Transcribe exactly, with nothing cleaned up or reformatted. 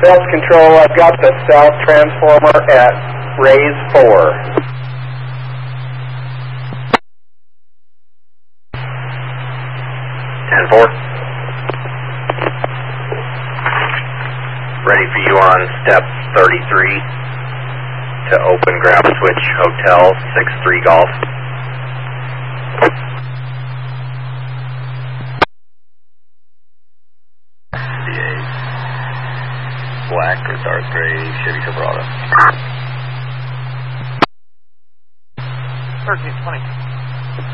Belts Control, I've got the south transformer at raise four. ten four. Ready for you on step thirty-three to open ground switch hotel six three Golf. Black or dark gray Chevy Silverado. thirteen twenty.